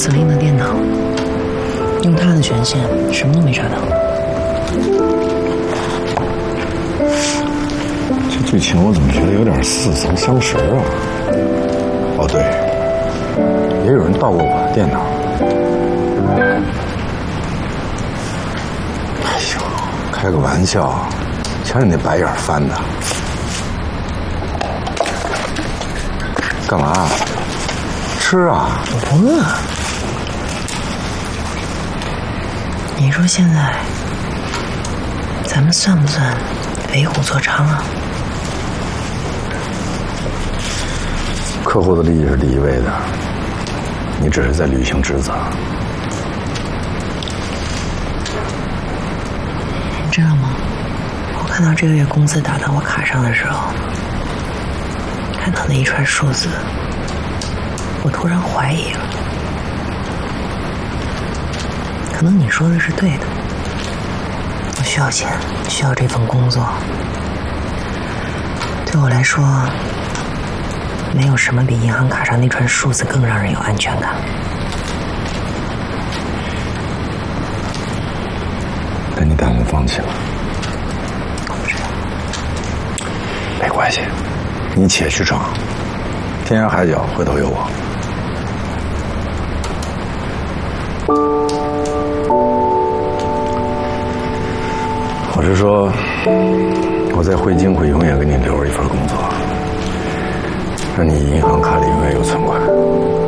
司令的电脑，用他的权限，什么都没查到。 这剧情我怎么觉得有点似曾相识啊？哦对，也有人盗过我的电脑。哎呦，开个玩笑，瞧你那白眼翻的。干嘛？吃啊！ 我不饿。你说现在咱们算不算为虎作伥啊？ 客户的利益是第一位的，你只是在履行职责。 你知道吗？我看到这个月工资打到我卡上的时候，看到那一串数字，我突然怀疑了。可能你说的是对的，我需要钱，需要这份工作。对我来说，没有什么比银行卡上那串数字更让人有安全感。 那你打算放弃了？ 我不知道。 没关系，你且去闯，天涯海角回头有我。我是说，我在汇金会永远给你留着一份工作，让你银行卡里永远有存款。